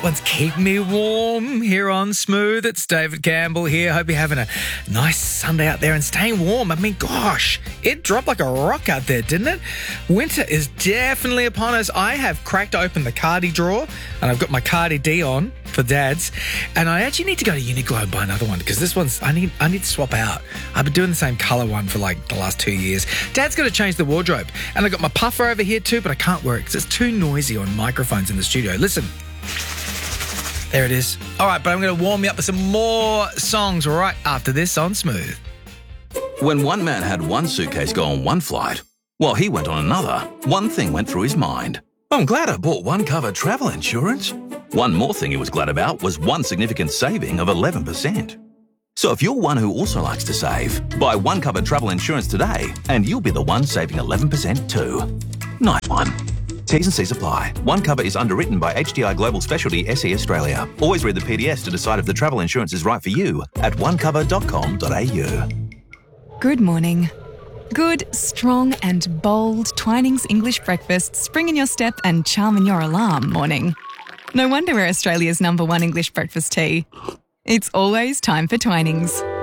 one's Keep Me Warm here on Smooth. It's David Campbell here. Hope you're having a nice Sunday out there and staying warm. I mean, gosh, it dropped like a rock out there, didn't it? Winter is definitely upon us. I have cracked open the Cardi drawer and I've got my Cardi D on for Dad's. And I actually need to go to Uniqlo and buy another one because this one's, I need to swap out. I've been doing the same colour one for like the last 2 years. Dad's got to change the wardrobe. And I got my puffer over here too, but I can't wear it because it's too noisy on microphones in the studio. Listen. There it is. All right, but I'm going to warm you up with some more songs right after this on Smooth. When one man had one suitcase go on one flight, while he went on another, one thing went through his mind. I'm glad I bought OneCover travel insurance. One more thing he was glad about was one significant saving of 11%. So if you're one who also likes to save, buy OneCover travel insurance today and you'll be the one saving 11% too. Nice one. T's and C's apply. OneCover is underwritten by HDI Global Specialty SE Australia. Always read the PDS to decide if the travel insurance is right for you at onecover.com.au. Good morning. Good, strong and bold Twinings English breakfast spring in your step and charm in your alarm morning. No wonder we're Australia's #1 English breakfast tea. It's always time for Twinings.